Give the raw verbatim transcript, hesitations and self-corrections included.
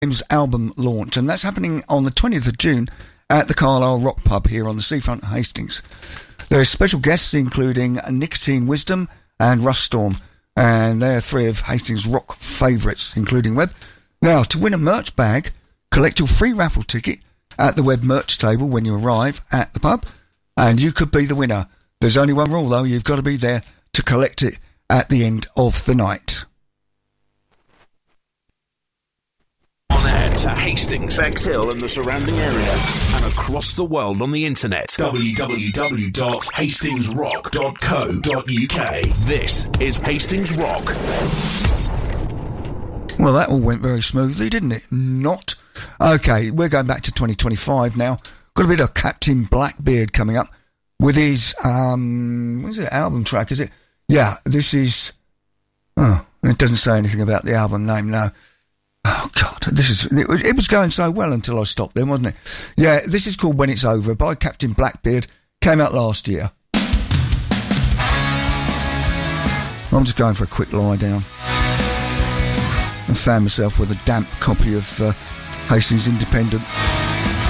James album launch, and that's happening on the twentieth of June at the Carlisle Rock Pub here on the seafront of Hastings. There are special guests including Nicotine Wisdom and Rush Storm, and they're three of Hastings' rock favourites, including Webb. Now, to win a merch bag, collect your free raffle ticket at the Webb merch table when you arrive at the pub, and you could be the winner. There's only one rule, though. You've got to be there to collect it at the end of the night. On air to Hastings, Bexhill and the surrounding area, and across the world on the internet. w w w dot hastings rock dot co dot u k. This is Hastings Rock. Well, that all went very smoothly, didn't it? Not. Okay, we're going back to twenty twenty-five now. Got a bit of Captain Blackbeard coming up with his, um, what is it, album track, is it? Yeah, this is, oh, it doesn't say anything about the album name, no. Oh, God, this is, it was, it was going so well until I stopped then, wasn't it? Yeah, this is called When It's Over by Captain Blackbeard. Came out last year. I'm just going for a quick lie down. I found myself with a damp copy of uh, Hastings Independent.